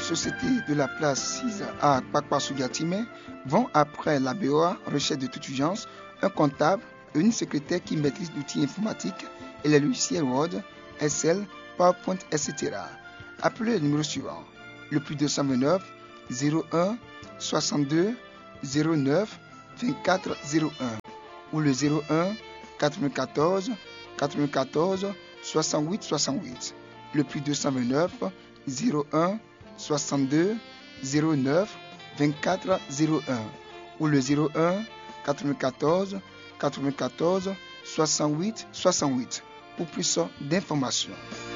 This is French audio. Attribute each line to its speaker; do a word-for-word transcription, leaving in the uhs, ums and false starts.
Speaker 1: sociétés de la place six à Kpakpa-Soudiatimé vont après la B O A, recherche de toute urgence, un comptable et une secrétaire qui maîtrise l'outil informatique et les logiciels Word, Excel, PowerPoint, et cetera. Appelez le numéro suivant, le plus deux cent vingt-neuf zéro un soixante-deux zéro neuf vingt-quatre zéro un ou le zéro un quatre-vingt-quatorze quatre-vingt-quatorze soixante-huit soixante-huit. Le plus deux cent vingt-neuf zéro un soixante-deux zéro neuf vingt-quatre zéro un ou le zéro un quatre-vingt-quatorze quatre-vingt-quatorze soixante-huit soixante-huit pour plus d'informations.